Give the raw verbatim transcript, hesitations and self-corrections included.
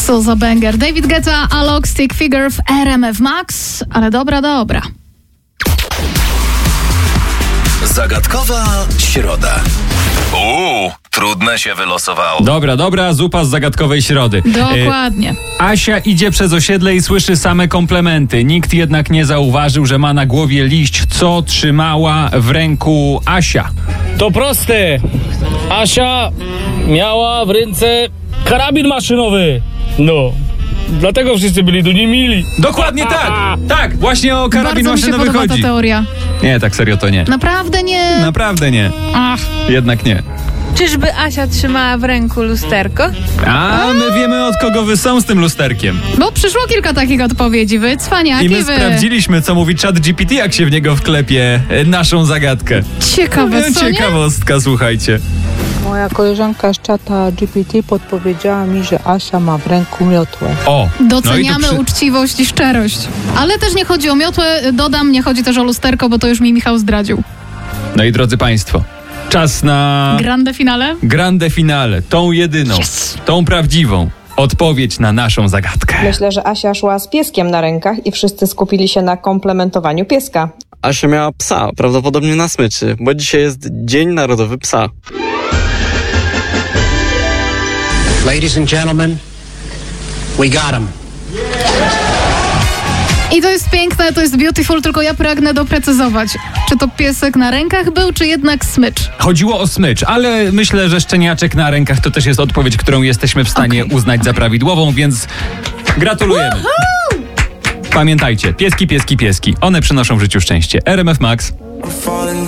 Co za banger. David Guetta, Alok, Stick Figure w R M F Max, ale dobra, dobra. Zagadkowa środa. Uuu, trudne się wylosowało. Dobra, dobra, zupa z zagadkowej środy. Dokładnie. E, Asia idzie przez osiedle i słyszy same komplementy. Nikt jednak nie zauważył, że ma na głowie liść. Co trzymała w ręku Asia? To proste. Asia miała w ręce karabin maszynowy. No, dlatego wszyscy byli do niej mili. Dokładnie tak! Tak, właśnie o karabin Bardzo mi się maszynowy podoba chodzi. ta teoria. Nie, tak serio to nie. Naprawdę nie. Naprawdę nie. Ach. Jednak nie. Czyżby Asia trzymała w ręku lusterko? A my wiemy, od kogo wy są z tym lusterkiem. Bo przyszło kilka takich odpowiedzi. Wy cwaniaki, I my wy. sprawdziliśmy, co mówi Chat G P T, jak się w niego wklepie e, naszą zagadkę. Ciekawe, No, co nie? ciekawostka, słuchajcie. Moja koleżanka z czata G P T podpowiedziała mi, że Asia ma w ręku miotłę. O, Doceniamy no i tu przy... uczciwość i szczerość. Ale też nie chodzi o miotłę, dodam, nie chodzi też o lusterko, bo to już mi Michał zdradził. No i drodzy państwo, czas na Grande finale? grande finale, tą jedyną, Yes. tą prawdziwą odpowiedź na naszą zagadkę. Myślę, że Asia szła z pieskiem na rękach i wszyscy skupili się na komplementowaniu pieska. Asia miała psa, prawdopodobnie na smyczy, bo dzisiaj jest Dzień Narodowy Psa. Ladies and gentlemen, we got him. I to jest piękne, to jest beautiful, tylko ja pragnę doprecyzować. Czy to piesek na rękach był, czy jednak smycz? Chodziło o smycz, ale myślę, że szczeniaczek na rękach to też jest odpowiedź, którą jesteśmy w stanie Okay. uznać za prawidłową, więc gratulujemy. Pamiętajcie, pieski, pieski, pieski. One przynoszą w życiu szczęście. R M F Max.